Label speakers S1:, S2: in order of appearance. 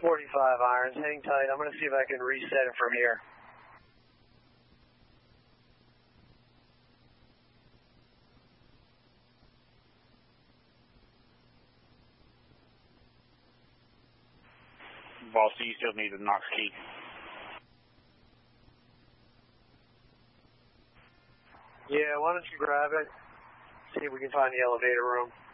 S1: 45 irons. Hang tight. I'm going to see if I can reset it from here.
S2: Boss, do you still need a Knox key?
S1: Yeah, why don't you grab it? See if we can find the elevator room.